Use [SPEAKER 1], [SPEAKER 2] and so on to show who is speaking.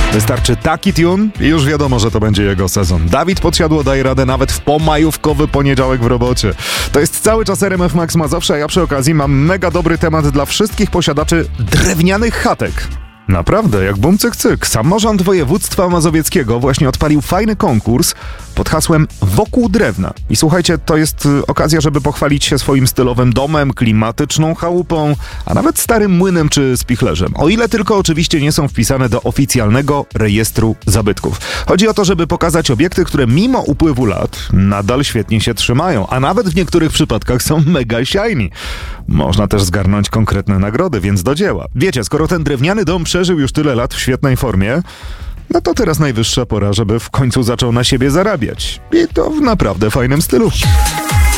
[SPEAKER 1] Wystarczy taki tune i już wiadomo, że to będzie jego sezon. Dawid Podsiadło daje radę nawet w pomajówkowy poniedziałek w robocie. To jest cały czas RMF Max Mazowsze, a ja przy okazji mam mega dobry temat dla wszystkich posiadaczy drewnianych chatek. Naprawdę, jak bum cyk cyk. Samorząd województwa mazowieckiego właśnie odpalił fajny konkurs pod hasłem Wokół drewna. I słuchajcie, to jest okazja, żeby pochwalić się swoim stylowym domem, klimatyczną chałupą, a nawet starym młynem czy spichlerzem. O ile tylko oczywiście nie są wpisane do oficjalnego rejestru zabytków. Chodzi o to, żeby pokazać obiekty, które mimo upływu lat nadal świetnie się trzymają, a nawet w niektórych przypadkach są mega shiny. Można też zgarnąć konkretne nagrody, więc do dzieła. Wiecie, skoro ten drewniany dom przeżył już tyle lat w świetnej formie, no to teraz najwyższa pora, żeby w końcu zaczął na siebie zarabiać. I to w naprawdę fajnym stylu.